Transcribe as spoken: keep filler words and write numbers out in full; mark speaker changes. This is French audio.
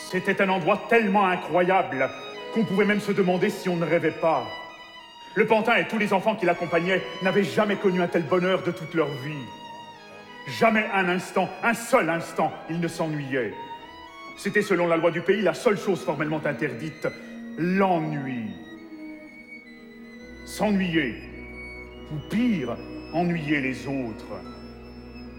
Speaker 1: C'était un endroit tellement incroyable qu'on pouvait même se demander si on ne rêvait pas. Le pantin et tous les enfants qui l'accompagnaient n'avaient jamais connu un tel bonheur de toute leur vie. Jamais un instant, un seul instant, ils ne s'ennuyaient. C'était selon la loi du pays la seule chose formellement interdite, l'ennui. S'ennuyer, ou pire, ennuyer les autres.